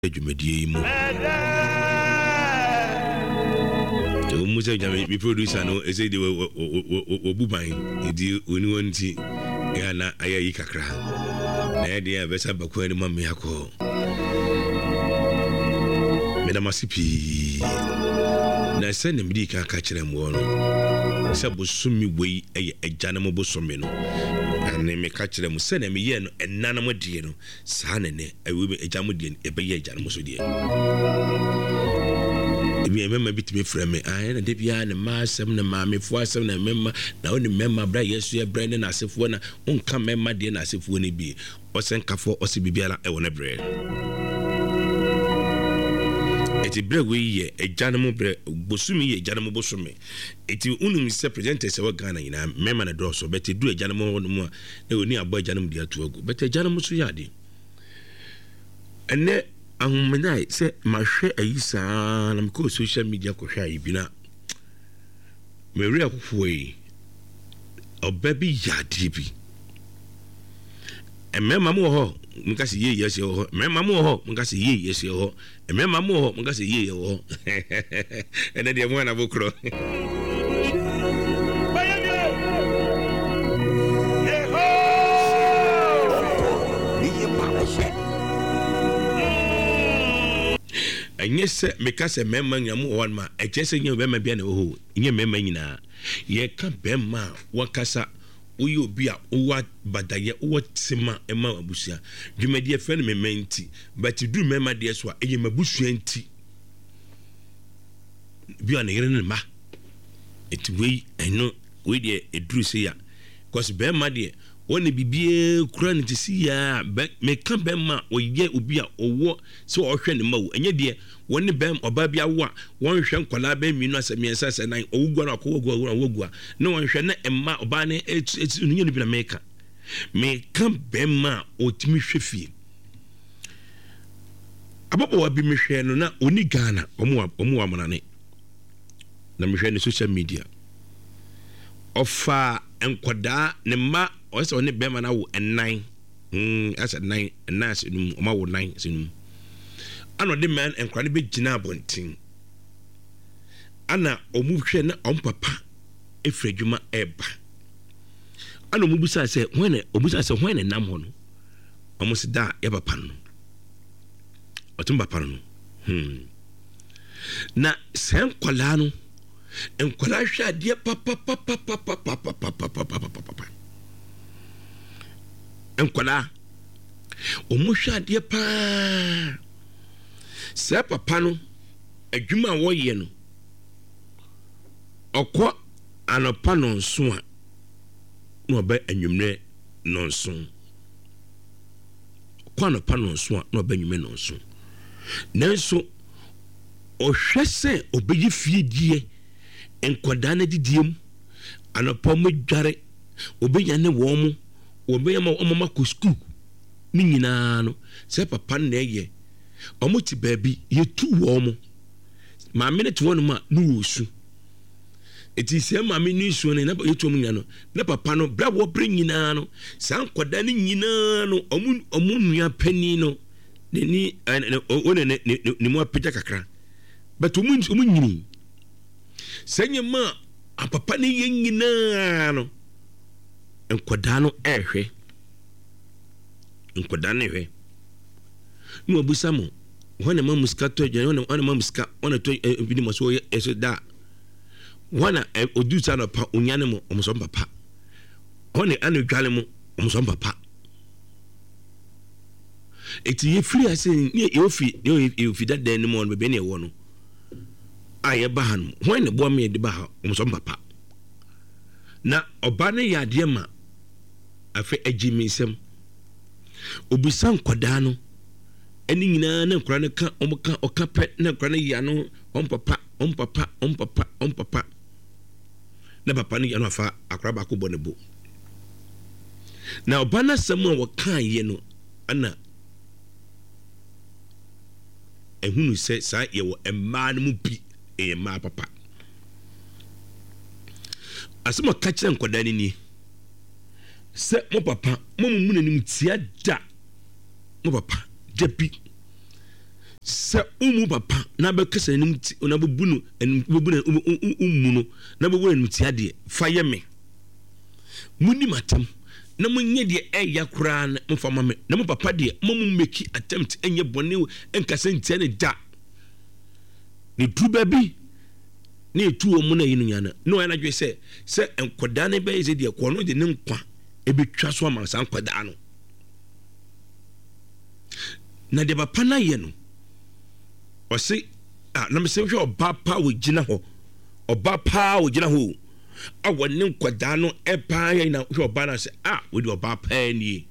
dwumadie mu musa jame mi producer no ese de obuban edi oni wonti ya na ayayi kakra na ya de abesa bakwa ni mamme yakọ me na masipi na se ne mdi ka kire mo no se bosumi wei eye agya na mo bosumi no ane me ka kire mo se na me ye no enana mo die no saa ne ne awi agya mo die e be ye agya no mo so die ebi emema bitime frame na de bia ne ma asem ne ma mefo asem na emema na oni mema bra yesu ya bra ne na asefo na onka mema de na asefo ne bi osenkafo ose bibiara e wona bre eti bre we ye agya no mo bre bosumi ye agya no mo bosumi eti unum se presenters e wa Ghana nyina mema na do so beti du agya no mo no e oni abo agya no mo de atu agu beti agya no mo so yade ene ahumnai se mahwe ayisa na mko social media ko hwa ibina meri akofoi obabi yade bi emema mo ho nka se ye yes ho emema mo ho nka se ye yes ho emema mo ho nka se ye ho ene de mo na bokro enye se meka se mema nyamu wan ma eche se nye bema bia na ho nye mema nyina ye ka bema wakasa oyi obi a owa badaye owa tsema ema abusia dwumadi efe ne mementi but du mema de so a eye mabusua nti bia na yere ne ma etwei eno we de eduru se ya cause bema de woni bibie kura ne tisi ya me ka bema oye obi a owo se ohwe ne mawu enye de woni bem oba bia wo a won hwe nkwala ba minu asemiensa se nan owugwa na akowogwa na won hwe na emma oba ne nye ne bi na me ka bema otimi hwe fie ababo wa bi me hwe no na oni Ghana omo amana na me hwe ne social media ofa enkwada ne ma ose oni bema na wo enan asa 9 na senum o ma wo 9 senum ano de man enkwade be gina abontin ana omuhwe na ompapa efredwuma eba ana omubusa se hwene nam ho no omusida ya papa no otumba papa no na sen kwala no enkwala hwa ade papa enkwala omuhwa ade pa se papa no adwuma wo ye no okọ anopa no nso a no oba anwumre no nso okọ anopa no nso a no oba anwumre no nso nanso ohwese obeyi fie die enkoda na didiem anopa mo dware obeya ne wo mo obeya ma omama ko school ni nyina no se papa na ye omuti baby yetu wo mo ma minute wonu ma no osu eti se ma me ni su ne na yetu mu nya no na papa no bra wo bre nyina no san koda ni nyina no omu nua pani no ni ni mo apja kakra but omu nyini sanye ma apapa ni ye nyina no enkoda no ehwe enkoda ne hwe no abusamo wana ma muska to wana ma muska wana to bidi mo so eso da wana odusa no pa unyane mo omso papa wana anu dwale mo omso papa eti ye free ase ni e ofi da den mo no be ne wo no aye ba han wana bo me de ba ha omso papa na oba ne ya de ma afi agimisem obusan kwada no eni nyina na nkura ne ka oka pe na nkura ne ya no on papa na papa ne ya no afa akura ba ko bo ne bo na obana samu a wakan ye no ana ehunu se sa ye wo emma no mu bi emma papa asema ka kire nkwada ni se mo papa mo mu nanim tia da mo papa debi sɛ umu papa na bɛkasa nim ti na bɛbu no umu no na bɛbu no ti ade fa yɛ me muni matam na munye de ɛya kura na mfama me na mo papa de mo make attempt enye bɔne enkasa ntia ne da ne tuba bi ne etuo mu na yinu nyana no ɛna dwe sɛ enkoda ne bɛyɛ sɛ de kɔ no de ne nkwa ebetwa so ama san kwada no na de papa na yɛ no ɔse na me sɛ hwɛ ɔba pa wo gina hɔ awo ne nkwadaa no ɛpaa yɛ na hwɛ ɔba na sɛ wo de ɔba paa ni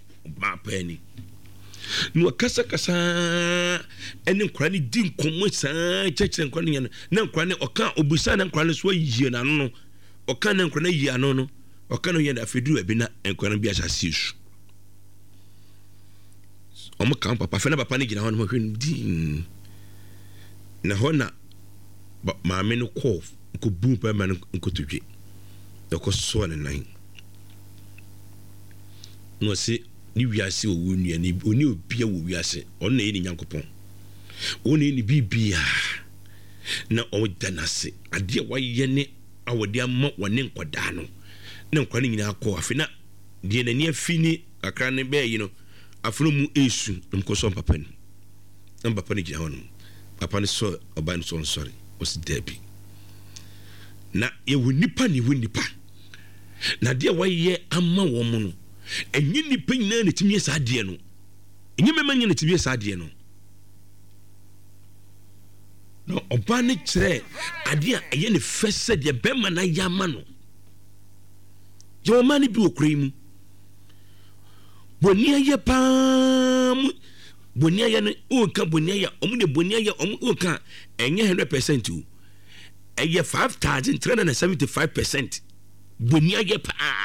no kasa ɛne nkwadaa ne di nkɔmmɔ saa kyerɛkyerɛ nkwadaa no yɛ no na nkwadaa ne ɔka obusa na nkwadaa no so yie na no ɔka na nkwadaa yie ano no ɔka no yɛ na afedu abi na nkwadaa bi ahyɛ asesu ɔmo kan papa fɛ na papa ne gyina hɔ no hwɛ no din na hɔ na maame no kɔ bu pa ma no nkotodwe ɛkɔ so ne nan no se ni wiase o wonua ni oni obia wo wiase ɔno na yɛ ni Nyankopɔn ɔno ni bibia na ɔmo danase ade a wayɛ ne awɔde ama wɔne nkɔdaa no na nkɔdaa nyina akɔ afina deɛ n'ani afi ni akra ne bɛɛ yi no afro mu esu na mkɔ so papa ni na papa ni gyina hɔ no papa ni so ɔba no so nsɔre ɔsi dabi na yɛwɔ nipa na deɛ wayɛ ama wɔn mu no ɛnyɛ nipa nyinaa na timi yɛ saa adeɛ no ɛnyɛ mɛma nyinaa na timi yɛ saa adeɛ no na ɔba ne kyerɛ adeɛ a ɛyɛ ne fɛ sɛ deɛ bɛma na yɛ ama no yɛ ɔma ne bi wɔ kura yi mu bɔnni ayɛ paa mu bɔnni ayɛ no ɔnka bɔnni ayɛ ɔmo de bɔnni ayɛ ɔmo ɔnka ɛnyɛ 100% o ɛyɛ 5,375% bɔnni ayɛ paa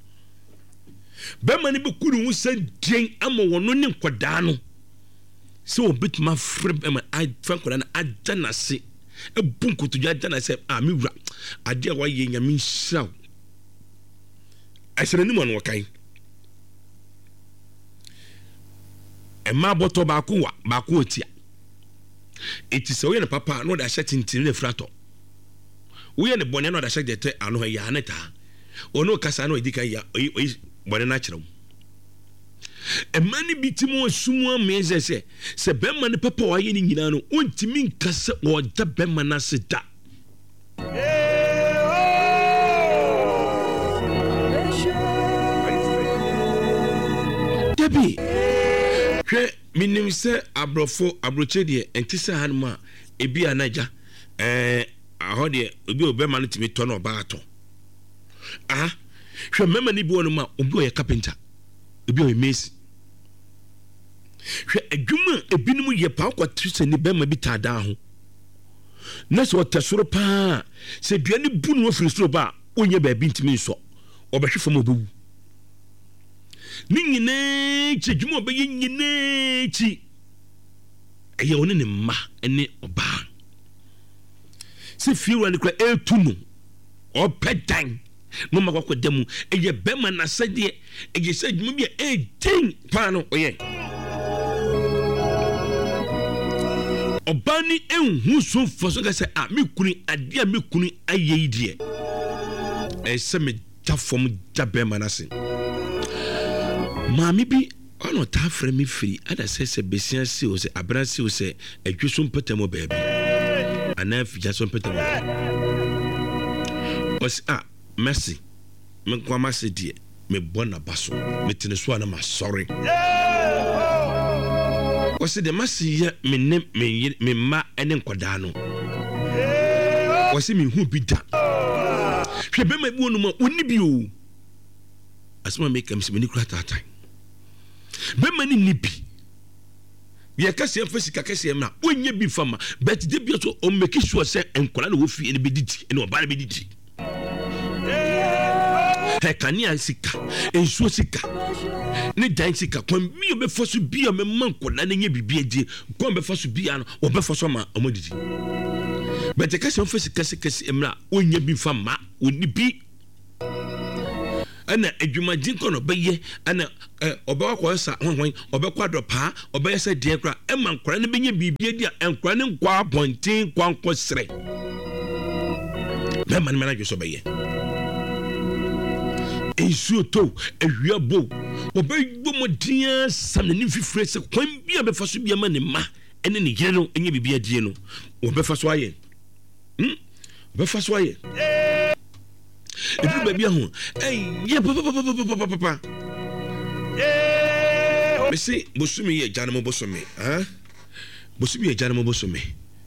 bɛma ne bɛkuru ho sɛ den ama wɔno ne nkɔdaa no sɛ wɔbɛtumi afrɛ bɛma afa nkɔdaa no agya n'ase ɛbu nkotodwe agya n'ase me wura adeɛ a wayɛ nyame nhyira wo ɛhyerɛ ne mu ano wɔkae ɛma bɔtɔ baako otia eti sɛ woyɛ ne papa na ɔde ahyɛ tintin ne fratɔ woyɛ ne bɔne na ɔde ahyɛ gyɛtɛ ano yɛ ane taa ɔno kasa na ɔdi kan yɛ oyi bɔne na kyerɛw ɛma ne bi tim ɔsumu ameze sɛ bɛma ne papa wayɛ ne nyinaa no ɔntimi nkasa ɔda bɛma na se da dabi hwɛ minim sɛ abrɔkye deɛ ɛnte sɛ hanom a ebi anagya ahɔ deɛ obi obɛma no timi tɔ na ɔba atɔ hwɛ mɛma ne bi wɔ no ma obi ɔyɛ carpenter obi ɔyɛ mason hwɛ adwuma ebinom yɛ paa kɔtiri sɛ ne bɛma bi taa daa ho na sɛ ɔtɛ soro paa sɛ dua ne bu no afiri soro ba a ɔnyɛ baabi ntimi nsɔ ɔbɛhwe fam ɔbɛwu ne nyinaa kyi adwuma ɔbɛyɛ nyinaa kyi ɛyɛ ɔne ne mma ne ɔbaa sɛ fie wura ne kora ɛtu no ɔpɛ dan no ma kɔkɔ da mu ɛyɛ bɛma n'asɛdeɛ ɛyɛ sɛ adwuma bi a ɛden paa no ɔyɛ ɔbaa ne ɛnhu so mfa so ka sɛ me kunu adeɛ a me kunu ayɛ yi deɛ ɛsɛ me da fam da bɛma n'ase maame bi ɔno taa frɛ me firi ada sɛ besia si o sɛ abra si o sɛ adwe so mpɛtɛm baabi anaa figya so mpɛtɛm ɔsɛ mercy me kwama se deɛ me bɔ na ba so me tene so ana masɔre ɔsɛ de masi yɛ me ne me mma ɛne nkɔdaa no ɔsɛ me hu bi da hwɛ bɛma bi wɔ no ma ɔni bi o asɛm me kam sɛ me ni kura taatan bɛma ne ni bi yɛ kɛseɛ mfa sika kɛseɛ ma ɔnyɛ bi fama but de bi so ɔmmɛki sure sɛ nkɔdaa na wɔfie ne bɛdidi ɛne ɔbaa ne bɛdidi kanea sika ensuo sika ne dan sika kwan bi obɛfa so bi a mɛma nkɔdaa na nyɛ biribi adie kwan bɛfa so bi a no ɔbɛfa so ma ɔmɔdidi but kɛseɛ mfa sika kɛseɛ mra ɔnyɛ bi fama ɔni bi ana adwumadin kɔ no bɛyɛ ana ɔbɛkɔ sa hwan ɔbɛkɔ adɔpaa ɔbɛyɛ sɛ deɛ kora ɛma nkora no bɛnya biribi di a nkora no nkɔ abɔnten kwankɔ srɛ bɛma no mana dwo so bɛyɛ nsuo to awia bo ɔbɛbɔ mmɔden sam n'anim fifire sɛ kwan bi a bɛfa so bi ama ne ma ɛne ne yere no ɛnyɛ biribi adie no wɔbɛfa so ayɛ ɔbɛfa so ayɛ ɛduru baabi aho ɛyɛ papapapapapa mese bosome yɛ agya no mo bosome bosome yɛ agya no mo bosome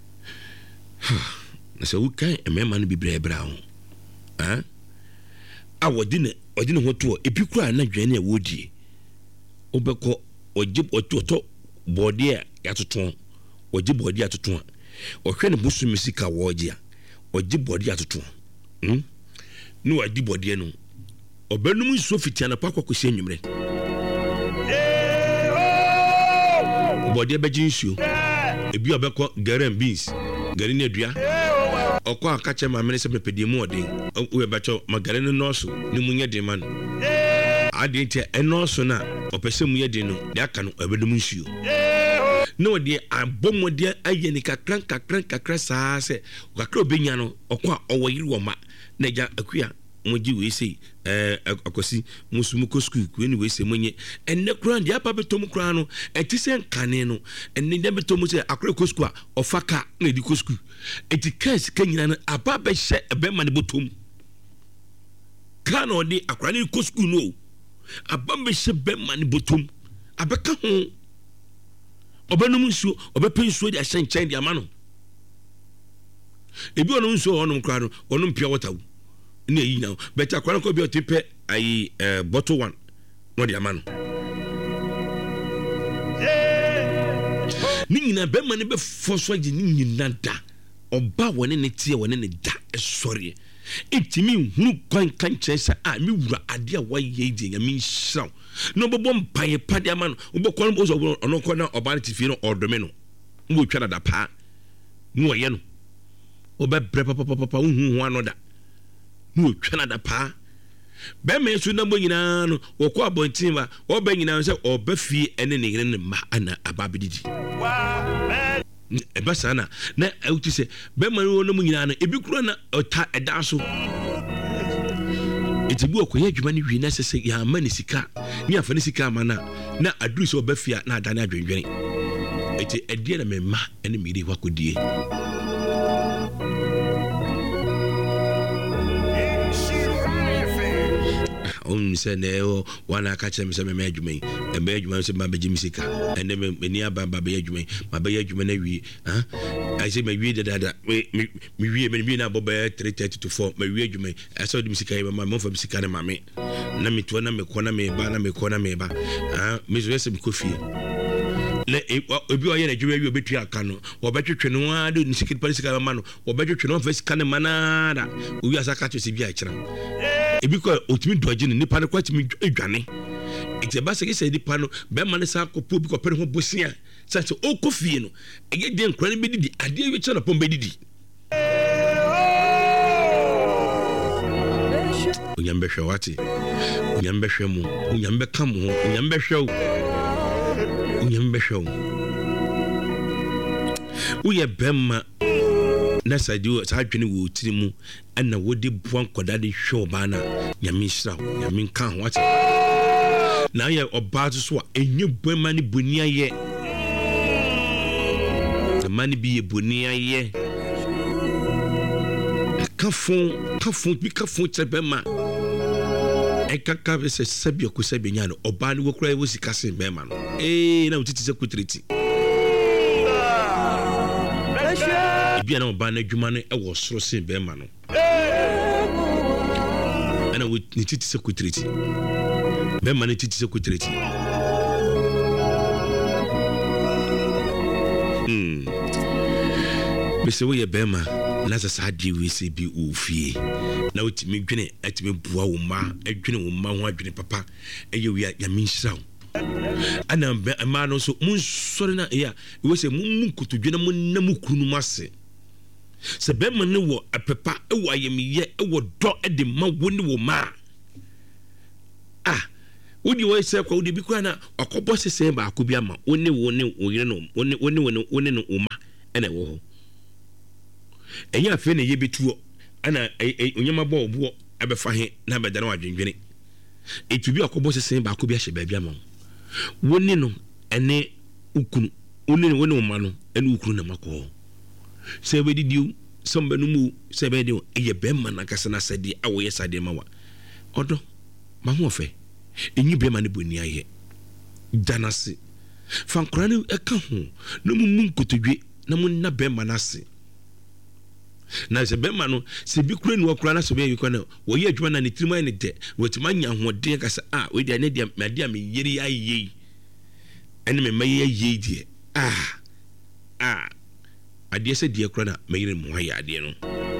na sɛ wokan mmarima no bibrɛbrɛ ho a wɔde ne ho toɔ ebi koraa na dwane a wɔdie wobɛkɔ ɔtɔ bɔɔdeɛ a yɛatoto ɔgye bɔɔdeɛ atoto a ɔhwɛ ne bosome sika wɔgye a ɔgye bɔɔdeɛ atoto ne wadi bɔɔdeɛ no ɔbɛnum nsuo fiti anapa akɔkɔsi anwummerɛ bɔɔdeɛ bɛgye nsuo ebi ɔbɛkɔ gari and beans gari ne adua ɔkɔ aka kyɛ maame ne sɛ mepɛdeɛ mu ɔden woyɛ bɛkyɛ magari no nɔɔso ne mu nyɛ den ma no adeɛ nti ɛnɔɔso no a ɔpɛ sɛ mu yɛ den no deɛ aka no ɔbɛnum nsuo na ɔde abɔmmɔdeɛ ayɛ ne kakra saa sɛ kakra ɔbɛnya no ɔkɔ a ɔwɔ yere wɔ ma na agya akua mogye wei sei akwasi musumu kɔ skul kue ne wei sei monye ɛnnɛ koraa deɛ apa bɛtɔm koraa no ɛte sɛ nkane no ɛnnɛ deɛ bɛtɔm sɛ akora kɔ skul a ɔfa ka na ɛdi kɔ skul ɛti kaa sika nyina no aba bɛhyɛ ɛbɛma ne bɔtɔm kaa na ɔde akora ne kɔ skul no aba bɛhyɛ bɛma ne bɔtɔm abɛka ho ɔbɛnum nsuo ɔbɛpɛ nsuo de ahyɛ nkyɛn de ama no ebi ɔnom nsuo ɔnom koraa no ɔnom pure water ne ayi na bɛta koraa no kɔ bi ɔte pɛ ayi bottle one na ɔde ama no ne nyinaa bɛma ne bɛfɔ so agye ne nyinaa da ɔba wɔne ne teɛ wɔne ne da ɛsɔreɛ ɛtumi nhunu kwan ka nkyɛn sɛ a me wura adeɛ a wayɛ di nyame nhyiraw na ɔbɛbɔ mpaeɛ pade ama no wobɛkɔ no bɔsɛ ɔno kɔ na ɔba no te fie no ɔdome no na wɔtwa dada paa ne wɔyɛ no wobɛbrɛ papapapa wohu ho ano da na wɔtwa dada paa bɛma yɛ so nambɔ nyinaa no wɔkɔ abɔnten ba ɔbɛ nyinaa sɛ ɔba fie ɛne ne yere ne ma ana aba bɛdidi ɛba saa na ɛwotu sɛ bɛma no no mu nyinaa no ebi kura na ɔta ɛda so ɛti bi ɔkɔyɛ adwuma no wie na sɛ sɛ yɛama ne sika ne afa ne sika ama no na aduru sɛ ɔba fie a na adane adwendwene ɛti ɛdeɛ na memma ɛne mmere hɔ akɔdie sɛ na wana aka kyerɛ me sɛ mɛmɛ adwuma yi ɛbɛyɛ adwuma sɛ mabɛgye me sika ɛnɛ m'ani aba mabɛyɛ adwuma yi mabɛyɛ adwuma no awie ɛsɛ mawie dadaada mewie no abɔ bɛyɛ 3:30 to 4 mawie adwuma yi ɛsɛ wode me sika yi bɛma mamfa me sika no ma me na metoa na mekɔ na meba meso yɛ sɛ mekɔ fie na ebi ɔyɛ na adwuma wie ɔbɛtua aka no wɔbɛtwetwe no a de ne sika nipa sika bɛma no wɔbɛtwetwe no ɔmfa sika no ma naada owi asa ka kyerɛ sɛ bi a ɛkyerɛ ebi kɔ otumi dɔgye no nipa no kɔ atumi adwane nti ɛba sɛ kɛsɛ nipa no bɛma no saa kɔpɔ bi kɔpɛ ne ho bosia sɛ sɛ ɔkɔ fie no ɛyɛ deɛ nkora no bɛdidi adeɛ wie kyerɛ no pɔm bɛdidi onyam bɛhwɛ wate onyam bɛhwɛ mu onyam bɛka mo ho onyam bɛhwɛ wo onyam bɛhwɛ wo woyɛ bɛma na saa adwene wɔ tiri mu ɛna wode boa nkɔda de hwɛ ɔbaa no nyame nhyira wo nyame nka ho wate na ayɛ ɔbaa to so a ɛnyɛ bɔma ne bɔni ayɛ ma no bi yɛ bɔni ayɛ kafo kyerɛ bɛma ɛkaka sɛ sɛbi ɔkɔ sɛbi nya no ɔbaa no wɔkora wɔ sika sen bɛma no na wotiti sɛ kutiriti ebia na ɔbaa no adwuma no ɛwɔ soro sen bɛma no ɛna ne titi sɛ kutiriti bɛma no titi sɛ kutiriti bɛsɛ woyɛ bɛma na sɛ saa adeɛ wei sɛ bi ɔfie na wotumi dwene atumi boa wo mma adwene wo mma ho adwene papa ɛyɛ wei a nyame nhyira wo ana mmaa no nso monsɔre no ɛyɛ a ɛwɔ sɛ momu nkotodwe na monna mu kuru no mu ase sɛ bɛma no wɔ apɛpa ɛwɔ ayamyɛ ɛwɔ dɔ de ma wo ne wo ma wodi wo se kwa wodi bi kwa na akobɔ sese ba ko bi ama woni oyire no woni no uma ene wo ho enya afi na ye betuo ana onyama bɔ obo abefa he na beda na wadwenwene etu bi akobɔ sese ba ko bi ahye ba bi ama woni no ene ukunu woni uma no ene ukunu na makɔ se be didiu somba no mu se be de ye be man na kasa na sade awo ye sade ma wa odo ma ho fe enyi be man boni aye danase fankora ne eka ho no mu nkotodwe na mu na be man ase na se be man no se bi kura ni wakura na so be yiko na wo ye adwuma na ne tirima ne de wotima nya hoden kasa we dia ne dia me dia me yeri aye ene me maye aye die adeɛ sɛ deɛ kora na mayere mu ayɛ adeɛ no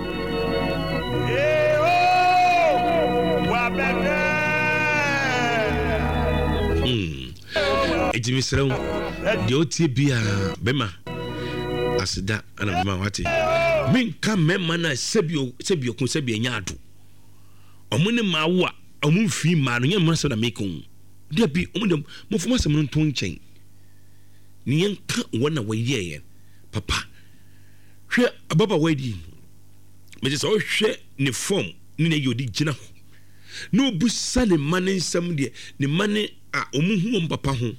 ɛti mesrɛ wo deɛ wotie bia bɛma aseda ana bɛma wate menka mɛma no sɛbiɔko sɛbi ɛnya ado ɔmo ne ma wo a ɔmo mfii maa no nyɛ mmara sɛ na meka wo da bi ɔmo mofoma sɛm no nto nkyɛn ne yɛnka wɔ na wɔyɛɛ papa hwɛ ababa wadi me sɛ hwɛ ne form ne ne yodi gina ho no bu sale man nsam de ne man omuhu papa ho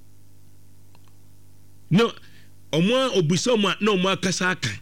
no omo obuso ma na omo akasa aka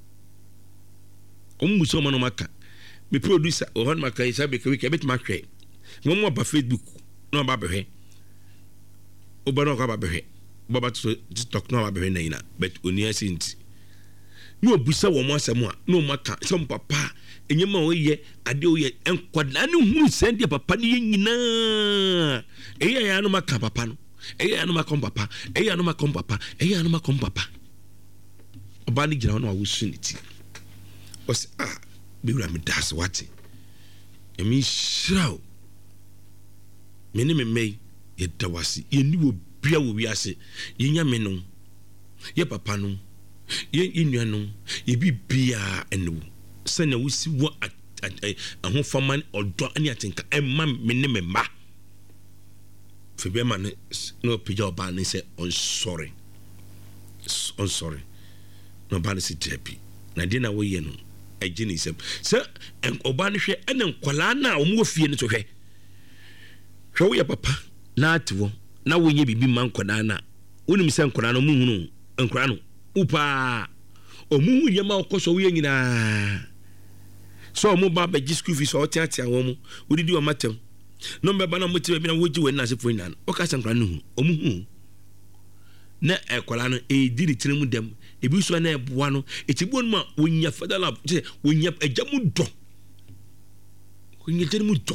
omo buso ma no maka me producer o hon maka isa be ke bet ma hwɛ mo ba Facebook na ba behwe o ba no ka ba behwe baba to TikTok na ba behwe na ina but oni asinti no busa wo mo asem a no maka som papa enyema wo ye ade wo ye enkwada ne hu sende papa ne nyina eya ya no maka papa no eya no maka papa eya no maka papa eya no maka papa oba ni gira no wa wusuniti o se be wura me das wate emi shraw me ne me ye dawasi ye ni wo bia wo wiase ye nya me no ye papa no ye inuano ye bibia enu sene wusi wo aho faman odo ani atenka emma me ne me ma febe ma no pija oba ne se on sorry no ba ne se tepi na de na wo ye no agini sem se oba ne hwe ene nkwala na o mo fie ne to hwe wo ye papa na atwo na wo nye bibi man kwada na wonim se nkwala no mu hunu nkwala no upa omu yema okoso wo nyina so omu ba be school fees o tiatia wo mu odidi o matem no mbeba na motive bi na woji we na se fo nyina o ka sankra no hu omu hu na ekola no e di ritire mu dem e bi so na eboa no etibo no ma wonya fadala se wonya ajamu do wonya terimu do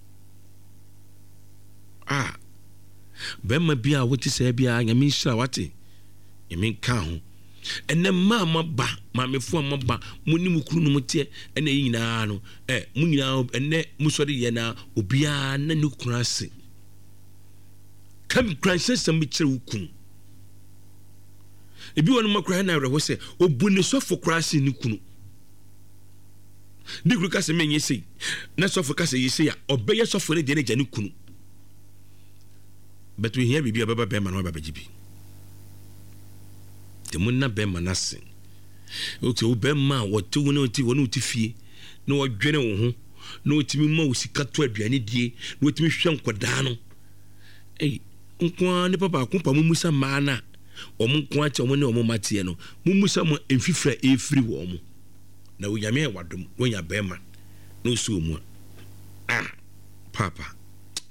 bema bia woti se bia nyame nhyira wate nyame ka ho ene mama ba mamefo maba muni mukuru no mute ene yina no munyina ene musori ye na obia na ne kunu ase kam kranse me kire wukun ebi wonu makra na reho se obune sofo krase ne kunu dikru kase menye sei na sofo kase yese ya obeye sofo ne de ne jane kunu betu hia bibia baba be ma no baba jibi te munna be manase o te o be ma wotu wonu uti fie na wodwene wo ho na otimi ma osika to aduane die na otimi hwe nkoda no nkwa ne papa akompa mumusa mana omo nkwa che omo ne omo matie no mumusa mo emfifra efiri wo omo na wonyame wadom wonya be ma na osu omu papa